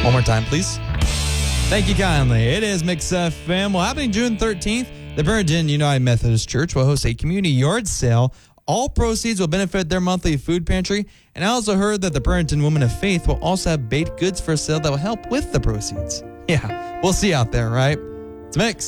One more time, please. Thank you kindly. It is Mix FM. Well, happening June 13th, the Virgin United Methodist Church will host a community yard sale. All proceeds will benefit their monthly food pantry. And I also heard that the Burlington Women of Faith will also have baked goods for sale that will help with the proceeds. Yeah, we'll see out there, right? It's Mix.